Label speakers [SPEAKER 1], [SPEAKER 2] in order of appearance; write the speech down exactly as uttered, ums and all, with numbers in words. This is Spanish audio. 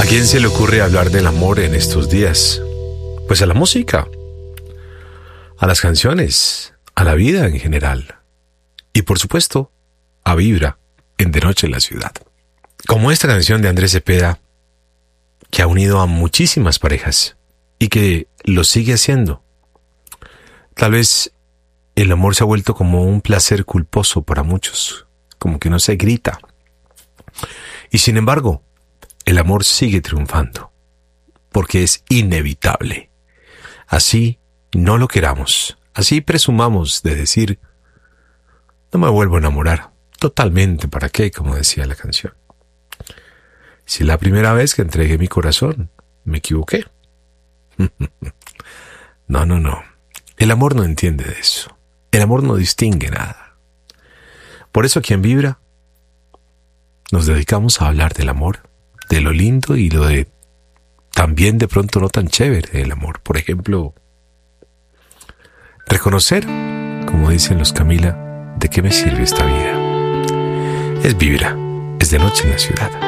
[SPEAKER 1] quién se le ocurre hablar del amor en estos días? Pues a la música, a las canciones, a la vida en general. Y por supuesto, a Vibra en De Noche en la Ciudad. Como esta canción de Andrés Cepeda, que ha unido a muchísimas parejas y que lo sigue haciendo. Tal vez el amor se ha vuelto como un placer culposo para muchos, como que no se grita. Y sin embargo, el amor sigue triunfando, porque es inevitable. Así no lo queramos, así presumamos de decir, no me vuelvo a enamorar, totalmente, ¿para qué? Como decía la canción. Si la primera vez que entregué mi corazón, me equivoqué. No, no, no. El amor no entiende de eso. El amor no distingue nada. Por eso aquí en Vibra nos dedicamos a hablar del amor, de lo lindo y lo de también de pronto no tan chévere del amor. Por ejemplo, reconocer, como dicen los Camila, ¿de qué me sirve esta vida? Es Vibra, es De Noche en la Ciudad.